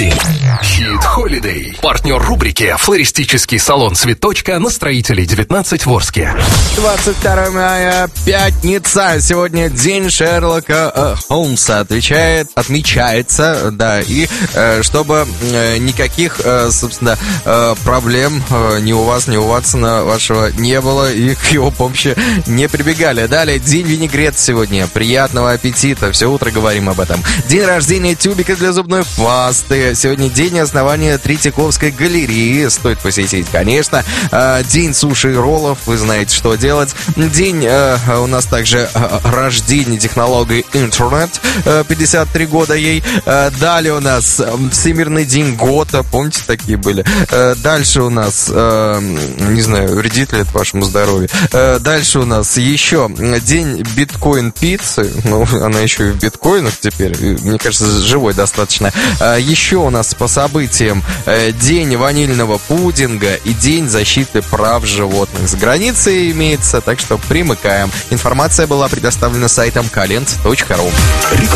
день. Hit Holiday. Партнер рубрики «Флористический салон «Цветочка» на Строителей 19 в Орске. 22 мая, пятница. Сегодня день Шерлока Холмса отмечается, да, и чтобы никаких, собственно, проблем ни у вас, ни у Ватсона вашего не было и к его помощи не прибегали. Далее, день винегрет сегодня. Приятного аппетита. Все утро говорим об этом. День рождения тюбика для зубной пасты. Сегодня день основания Третьяковской галереи. Стоит посетить, конечно. День суши и роллов. Вы знаете, что делать. День у нас также рождения технологии интернет. 53 года ей. Далее у нас Всемирный день ГОТА. Помните, такие были? Дальше у нас, не знаю, вредит ли это вашему здоровью. Дальше у нас еще день биткоин-пиццы. Ну, она еще и в биткоинах теперь. Мне кажется, живой достаточно. Еще у нас по событиям день ванильного пудинга и день защиты прав животных. За границей имеется, так что примыкаем. Информация была предоставлена сайтом kalent.ru.